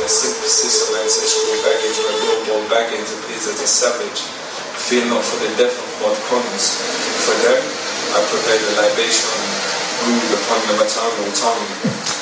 the synthesis of ancestral baggage were billboard baggage to please as a savage. Fear not for the death of God cons. For them, I prepared a libation brewed upon the maternal tongue.